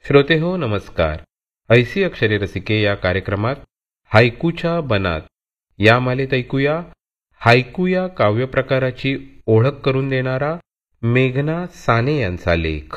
श्रोते हो नमस्कार. ऐसी अक्षरे रसिके या कार्यक्रमात हायकूच्या बनात या मालेत ऐकूया हायकू या काव्यप्रकाराची ओळख करून देणारा मेघना साने यांचा लेख.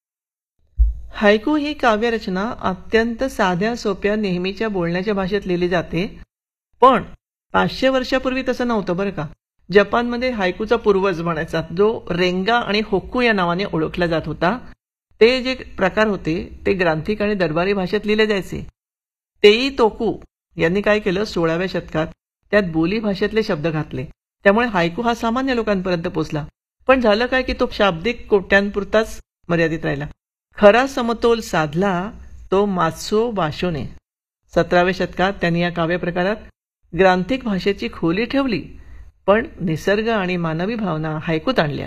हायकू ही काव्यरचना अत्यंत साध्या सोप्या नेहमीच्या बोलण्याच्या भाषेत लिहिली जाते. पण 500 वर्षापूर्वी तसं नव्हतं बरं का. जपानमध्ये हायकूचा पूर्वज म्हणायचा जो रेंगा आणि होक्कू या नावाने ओळखला जात होता. ते जे प्रकार होते ते ग्रांथिक आणि दरबारी भाषेत लिहिले जायचे. तेई तोकू यांनी काय केलं, 16व्या शतकात त्यात बोली भाषेतले शब्द घातले. त्यामुळे हायकू हा सामान्य लोकांपर्यंत पोचला. पण झालं काय की तो शाब्दिक कोट्यांपुरताच मर्यादित राहिला. खरा समतोल साधला तो मात्सुओ बाशोने. 17व्या शतकात त्यांनी या काव्यप्रकारात ग्रांथिक भाषेची खोली ठेवली, पण निसर्ग आणि मानवी भावना हायकूत आणल्या.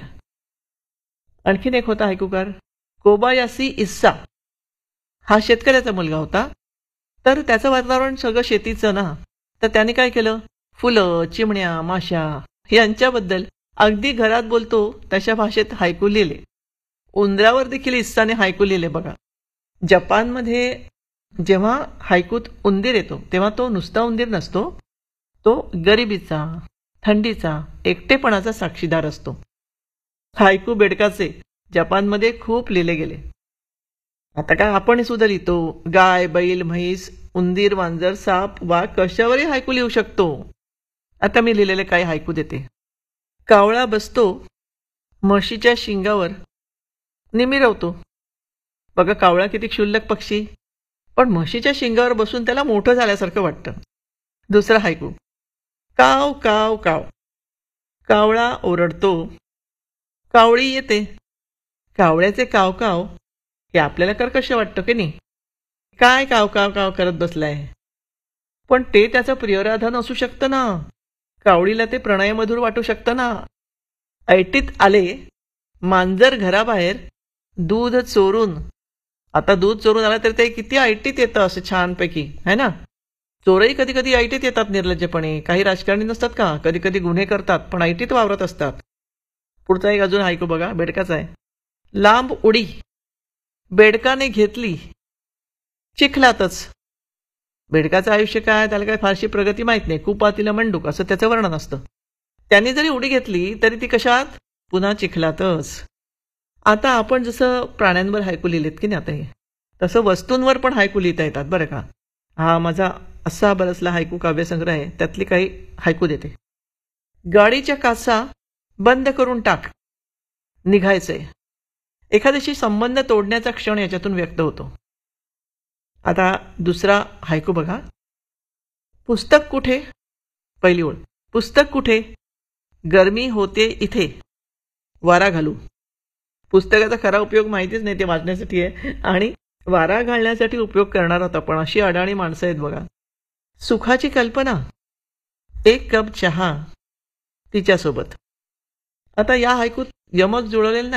आणखीन एक होता हायकूकार कोबायासी इस्सा. हा शेतकऱ्याचा मुलगा होता. तर त्याचं वातावरण सगळं शेतीचं ना, तर त्याने काय केलं, फुलं, चिमण्या, माशा यांच्याबद्दल अगदी घरात बोलतो तशा भाषेत हायकू लिहिले. उंदरावर देखील इस्साने हायकू लिहिले बघा. जपानमध्ये जेव्हा हायकूत उंदीर येतो तेव्हा तो नुसता उंदीर नसतो, तो गरिबीचा, थंडीचा, एकटेपणाचा साक्षीदार असतो. हायकू बेडकाचे जपानमध्ये खूप लिहिले गेले. आता काय आपण सुद्धा लिहितो, गाय, बैल, म्हैस, उंदीर, वांजर, साप, वाघ कशावरही हायकू लिहू शकतो. आता मी लिहिलेले काही हायकू देते. कावळा बसतो म्हशीच्या शिंगावर निमिरवतो. बघा कावळा किती क्षुल्लक पक्षी, पण म्हशीच्या शिंगावर बसून त्याला मोठं झाल्यासारखं वाटतं. दुसरा हायकू काव काव काव. कावळा ओरडतो, कावळी येते. कावळ्याचे काव काव हे आपल्याला कर्कश वाटतं की नाही. काय काव काव काव करत बसलाय, पण ते त्याचं प्रियराधन असू शकतं ना. कावळीला ते प्रणयमधुर वाटू शकतं ना. ऐटीत आले मांजर घराबाहेर दूध चोरून. आता दूध चोरून आलं तर ते किती ऐटीत येतं असं छानपैकी, है ना. चोरही कधी कधी ऐटीत येतात निर्लज्जपणे. काही राजकारणी नसतात का, कधी कधी गुन्हे करतात पण ऐटीत वावरत असतात. पुढचा एक अजून हायकू बघा, बेडकाचा आहे. लांब उडी बेडकाने घेतली चिखलातच. बेडकाचं आयुष्य काय, त्याला काय फारशी प्रगती माहित नाही. कुपातीला मंडूक असं त्याचं वर्णन असतं. त्याने जरी उडी घेतली तरी ती कशात, पुन्हा चिखलातच. आता आपण जसं प्राण्यांवर हायकू लिहिलेत की नाही आता हे, तसं वस्तूंवर पण हायकू लिहिता येतात बरं का. हा माझा असा बरसला हायकू काव्यसंग्रह आहे, त्यातली काही हायकू देते. गाडीच्या काचा बंद करून टाक, निघायचंय. एखाद्याशी संबंध तोडण्याचा क्षण याच्यातून व्यक्त होतो. आता दुसरा हायकू बघा. पुस्तक कुठे, पहिली ओळ. पुस्तक कुठे, गरमी होते इथे, वारा घालू. पुस्तकाचा खरा उपयोग माहितीच नाही, ते वाचण्यासाठी आहे आणि वारा घालण्यासाठी उपयोग करणार होता, पण अशी अडाणी माणसं आहेत बघा. सुखाची कल्पना, एक कप चहा तिच्यासोबत. आता या हायकूत यमक जुळवलेलं नाही.